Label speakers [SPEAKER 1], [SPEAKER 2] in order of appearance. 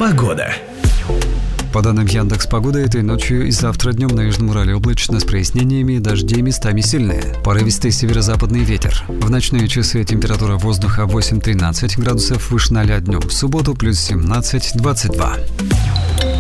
[SPEAKER 1] Погода.
[SPEAKER 2] По данным Яндекс.Погоды, этой ночью и завтра днем на Южном Урале облачно с прояснениями, дожди местами сильные. Порывистый северо-западный ветер. В ночные часы температура воздуха 8-13 градусов, выше 0 днем. В субботу плюс 17-22.